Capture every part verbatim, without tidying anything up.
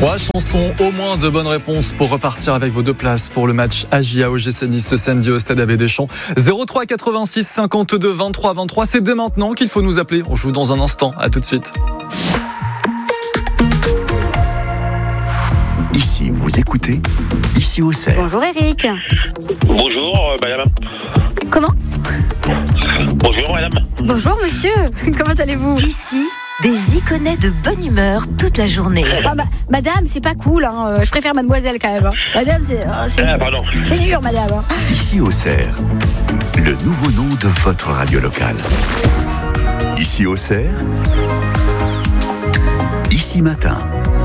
Trois chansons, au moins de bonnes réponses pour repartir avec vos deux places pour le match A J A O G C Nice ce samedi au stade Abbé Deschamps. zéro trois quatre-vingt-six cinquante-deux vingt-trois vingt-trois, c'est dès maintenant qu'il faut nous appeler. On joue dans un instant, à tout de suite. Ici, vous écoutez Ici Auxerre. Bonjour Eric. Bonjour madame. Comment ? Bonjour madame. Bonjour monsieur. Comment allez-vous ? Ici, des iconais de bonne humeur toute la journée. Ah bah, madame, c'est pas cool, hein. Je préfère mademoiselle quand même. Hein. Madame, c'est, oh, c'est, Ah pardon. c'est dur madame. Hein. Ici Auxerre, le nouveau nom de votre radio locale. Ici Auxerre, Ici Matin.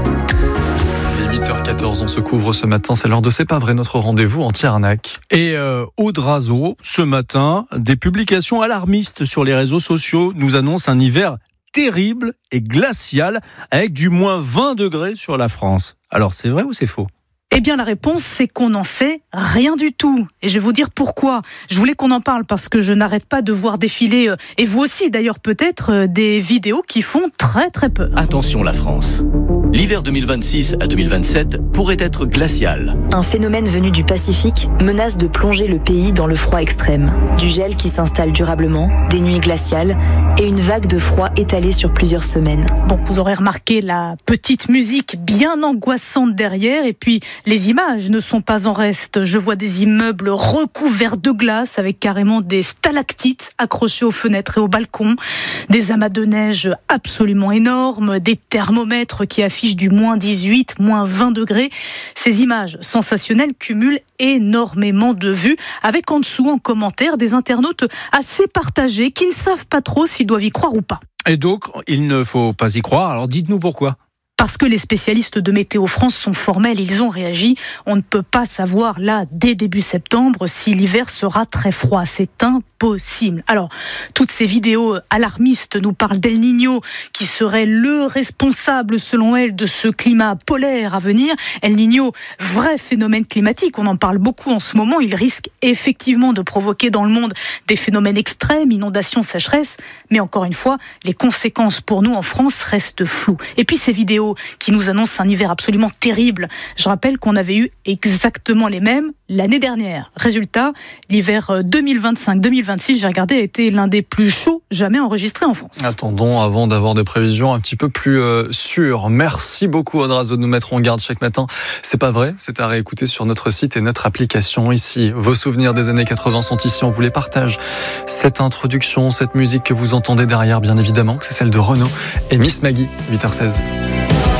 huit heures quatorze, on se couvre ce matin, c'est l'heure de C'est pas vrai, notre rendez-vous anti-arnaque. Et euh, Aude Razo, ce matin, des publications alarmistes sur les réseaux sociaux nous annoncent un hiver terrible et glacial avec du moins vingt degrés sur la France. Alors c'est vrai ou c'est faux ? Eh bien, la réponse, c'est qu'on n'en sait rien du tout. Et je vais vous dire pourquoi. Je voulais qu'on en parle parce que je n'arrête pas de voir défiler, et vous aussi d'ailleurs peut-être, des vidéos qui font très très peur. Attention la France. L'hiver deux mille vingt-six à deux mille vingt-sept pourrait être glacial. Un phénomène venu du Pacifique menace de plonger le pays dans le froid extrême. Du gel qui s'installe durablement, des nuits glaciales et une vague de froid étalée sur plusieurs semaines. Bon, vous aurez remarqué la petite musique bien angoissante derrière, et puis les images ne sont pas en reste. Je vois des immeubles recouverts de glace avec carrément des stalactites accrochées aux fenêtres et aux balcons, des amas de neige absolument énormes, des thermomètres qui affichent du moins dix-huit, moins vingt degrés. Ces images sensationnelles cumulent énormément de vues, avec en dessous en commentaire des internautes assez partagés qui ne savent pas trop s'ils doivent y croire ou pas. Et donc, il ne faut pas y croire, alors dites-nous pourquoi. Parce que les spécialistes de Météo France sont formels, ils ont réagi. On ne peut pas savoir là, dès début septembre, si l'hiver sera très froid. C'est impossible. Alors, toutes ces vidéos alarmistes nous parlent d'El Niño, qui serait le responsable, selon elles, de ce climat polaire à venir. El Niño, vrai phénomène climatique, on en parle beaucoup en ce moment. Il risque effectivement de provoquer dans le monde des phénomènes extrêmes, inondations, sécheresses. Mais encore une fois, les conséquences pour nous en France restent floues. Et puis ces vidéos qui nous annonce un hiver absolument terrible. Je rappelle qu'on avait eu exactement les mêmes l'année dernière. Résultat, l'hiver deux mille vingt-cinq deux mille vingt-six, j'ai regardé, a été l'un des plus chauds jamais enregistrés en France. Attendons avant d'avoir des prévisions un petit peu plus euh, sûres. Merci beaucoup Aude Razo de nous mettre en garde chaque matin. C'est pas vrai, c'est à réécouter sur notre site et notre application ici. Vos souvenirs des années quatre-vingts sont ici, on vous les partage. Cette introduction, cette musique que vous entendez derrière, bien évidemment, c'est celle de Renaud et Miss Maggie, huit heures seize.